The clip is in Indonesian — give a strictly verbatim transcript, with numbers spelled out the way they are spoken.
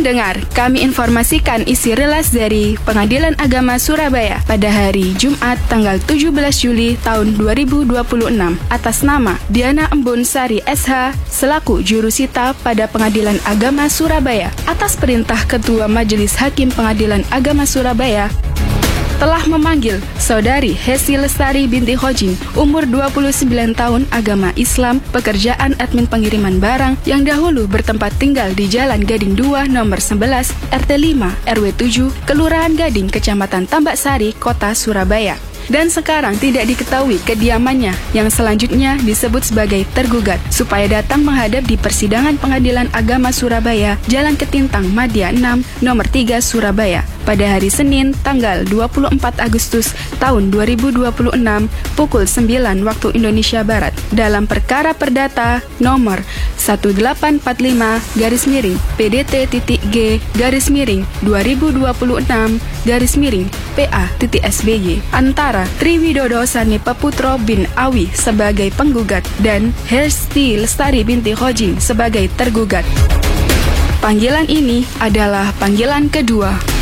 Pendengar, kami informasikan isi rilis dari Pengadilan Agama Surabaya pada hari Jumat tanggal tujuh belas Juli tahun dua ribu dua puluh enam atas nama Diana Embun Sari S H selaku jurusita pada Pengadilan Agama Surabaya atas perintah Ketua Majelis Hakim Pengadilan Agama Surabaya telah memanggil Saudari Hesi Lestari binti Hojin, umur dua puluh sembilan tahun, agama Islam, pekerjaan admin pengiriman barang, yang dahulu bertempat tinggal di Jalan Gading dua nomor sebelas, R T lima, R W tujuh, Kelurahan Gading, Kecamatan Tambak Sari, Kota Surabaya. Dan sekarang tidak diketahui kediamannya yang selanjutnya disebut sebagai tergugat supaya datang menghadap di persidangan Pengadilan Agama Surabaya, Jalan Ketintang, Madya enam, nomor tiga, Surabaya pada hari Senin tanggal dua puluh empat Agustus tahun dua ribu dua puluh enam pukul sembilan waktu Indonesia Barat dalam perkara perdata nomor satu delapan empat lima garis miring P D T.G garis miring dua ribu dua puluh enam garis miring P A S B Y antara Triwidodo Sani Peputro bin Awi sebagai penggugat dan Hesti Lestari binti Hojin sebagai tergugat. Panggilan ini adalah panggilan kedua.